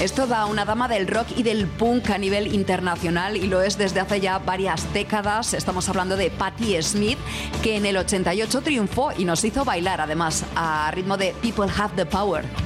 Es toda una dama del rock y del punk a nivel internacional y lo es desde hace ya varias décadas. Estamos hablando de Patti Smith, que en el 88 triunfó y nos hizo bailar además a ritmo de People Have the Power.